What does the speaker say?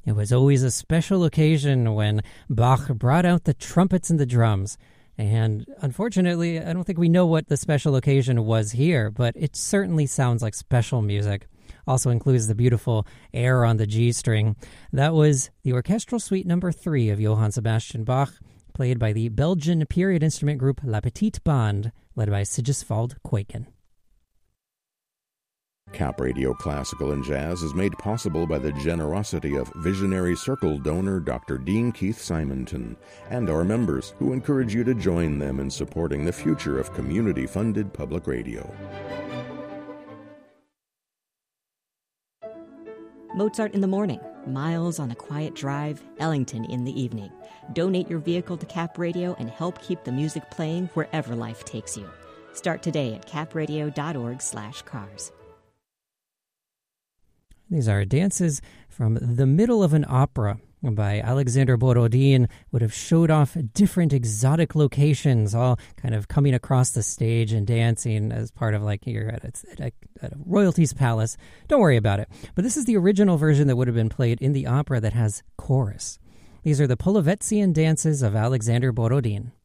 It was always a special occasion when Bach brought out the trumpets and the drums. And unfortunately, I don't think we know what the special occasion was here, but it certainly sounds like special music. Also includes the beautiful air on the G string. That was the Orchestral Suite No. 3 of Johann Sebastian Bach, played by the Belgian period instrument group La Petite Bande, led by Sigiswald Kuijken. Cap Radio Classical and Jazz is made possible by the generosity of Visionary Circle donor Dr. Dean Keith Simonton and our members, who encourage you to join them in supporting the future of community-funded public radio. Mozart in the morning, Miles on a quiet drive, Ellington in the evening. Donate your vehicle to Cap Radio and help keep the music playing wherever life takes you. Start today at capradio.org/cars. These are dances from the middle of an opera by Alexander Borodin. Would have showed off different exotic locations, all kind of coming across the stage and dancing as part of like you're at a royalty's palace. Don't worry about it. But this is the original version that would have been played in the opera that has chorus. These are the Polovetzian dances of Alexander Borodin.